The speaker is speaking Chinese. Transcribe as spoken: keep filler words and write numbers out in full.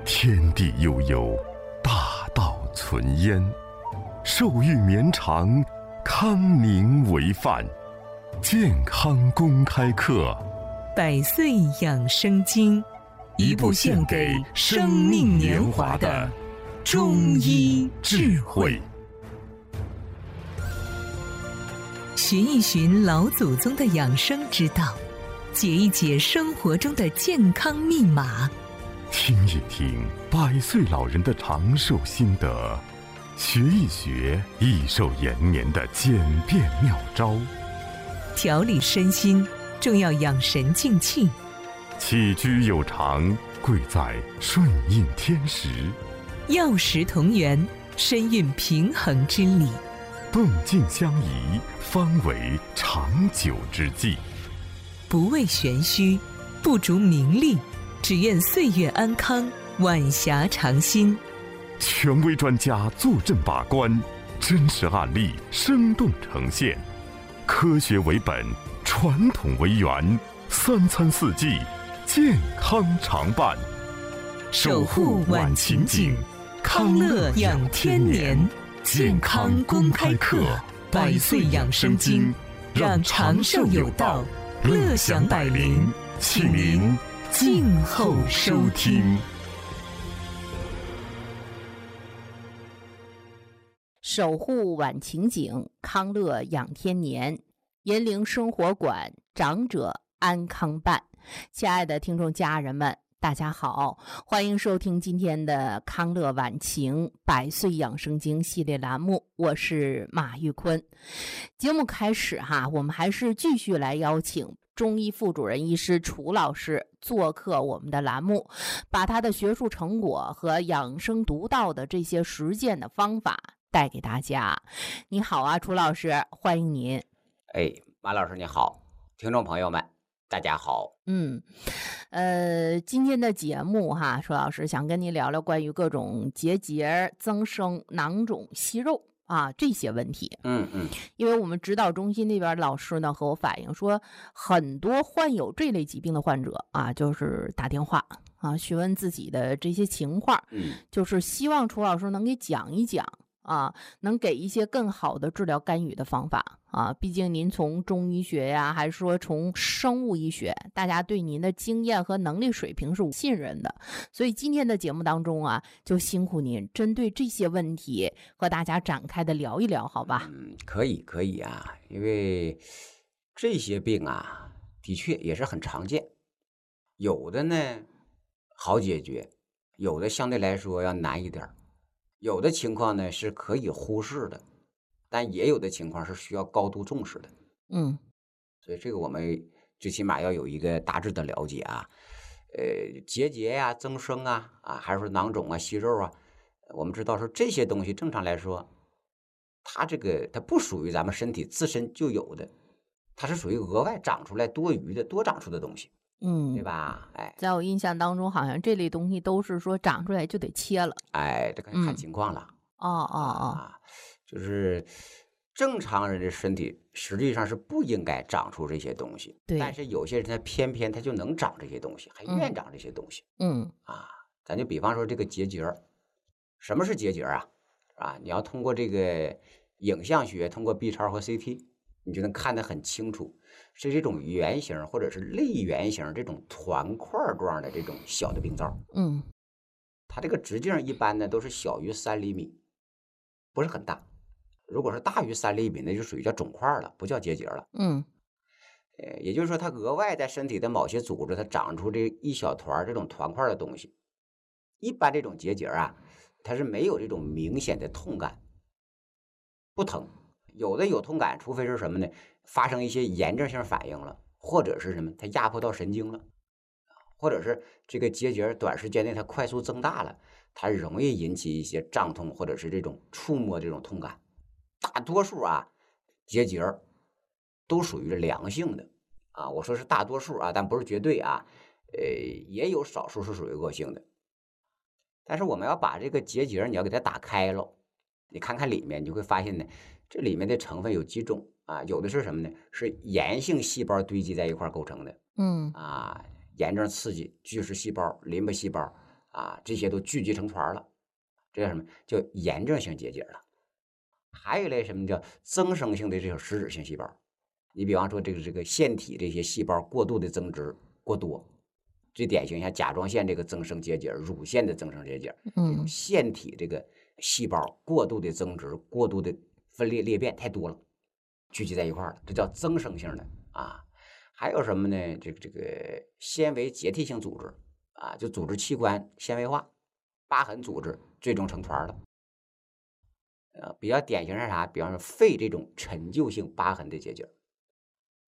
天地悠悠，大道存焉。寿欲绵长，康宁为范。健康公开课， 百岁养生经， 一部献给生命年华的中医智慧。 寻一寻老祖宗的养生之道，解一解生活中的健康密码， 听一听百岁老人的长寿心得，学一学益寿延年的简便妙招。 调理身心，重要养神静气。 起居有常，贵在顺应天时。 药食同源，深蕴平衡之理。 动静相宜，方为长久之计。 不为玄虚，不逐名利，只愿岁月安康，晚霞长新。 权威专家坐镇把关，真实案例生动呈现。科学为本，传统为源，三餐四季，健康常伴。 守护晚晴景，康乐养天年。健康公开课，百岁养生经，让长寿有道，乐享百龄，请您静候收听。 守护晚晴景，康乐养天年。银铃生活馆，长者安康伴。亲爱的听众家人们，大家好，欢迎收听今天的康乐晚晴百岁养生经系列栏目，我是马玉坤。节目开始哈，我们还是继续来邀请中医副主任医师楚老师做客我们的栏目，把他的学术成果和养生独到的这些实践的方法带给大家。你好啊，楚老师，欢迎您。 哎，马老师你好，听众朋友们大家好。 嗯，呃，今天的节目哈，楚老师想跟你聊聊关于各种结节、增生、囊肿、息肉啊这些问题。 嗯嗯， 因为我们指导中心那边老师呢和我反映说，很多患有这类疾病的患者啊，就是打电话啊询问自己的这些情况， 嗯， 就是希望楚老师能给讲一讲。啊，能给一些更好的治疗干预的方法啊！毕竟您从中医学呀，还是说从生物医学，大家对您的经验和能力水平是信任的。所以今天的节目当中啊，就辛苦您针对这些问题和大家展开的聊一聊，好吧？ 嗯，可以可以啊，因为这些病啊，的确也是很常见，有的呢好解决，有的相对来说要难一点。有的情况呢是可以忽视的，但也有的情况是需要高度重视的。 嗯， 所以这个我们最起码要有一个大致的了解啊。呃，结节呀、增生啊，啊，还是说囊肿啊、息肉啊，我们知道说这些东西正常来说，它这个它不属于咱们身体自身就有的，它是属于额外长出来多余的、多长出的东西。 嗯， 对吧？哎， 在我印象当中，好像这类东西都是说长出来就得切了。 哎，这个看情况了。 哦哦哦， 啊，就是正常人的身体实际上是不应该长出这些东西， 对。 但是有些人他偏偏他就能长这些东西，还愿长这些东西。 嗯啊，咱就比方说这个结节，什么是结节啊？啊，你要通过这个影像学，通过 B 超和 C T， 你就能看得很清楚。是这种圆形或者是类圆形这种团块状的这种小的病灶， 嗯， 它这个直径一般呢都是小于三厘米，不是很大。如果是大于三厘米，那就属于叫肿块了，不叫结节了。 嗯， 呃，也就是说，它额外在身体的某些组织，它长出这一小团这种团块的东西。一般这种结节啊，它是没有这种明显的痛感，不疼。有的有痛感，除非是什么呢？发生一些炎症性反应了，或者是什么？它压迫到神经了，或者是这个结节短时间内它快速增大了，它容易引起一些胀痛，或者是这种触摸这种痛感。大多数啊，结节都属于良性的啊，我说是大多数啊，但不是绝对啊，呃，也有少数是属于恶性的。但是我们要把这个结节你要给它打开了，你看看里面，你就会发现呢。这里面的成分有几种啊？有的是什么呢？是炎性细胞堆积在一块构成的。 嗯啊，炎症刺激巨噬细胞、淋巴细胞啊，这些都聚集成团了，这叫什么？叫炎症性结节了。还有一类什么叫增生性的这种实质性细胞，你比方说这个这个腺体这些细胞过度的增殖过多，最典型像甲状腺这个增生结节、乳腺的增生结节， 嗯， 腺体这个细胞过度的增殖、过度的分裂裂变太多了，聚集在一块儿了，这叫增生性的啊。还有什么呢？这个这个纤维结缔性组织啊，就组织器官纤维化，疤痕组织最终成团了。呃，比较典型是啥？比方说肺这种陈旧性疤痕的结节，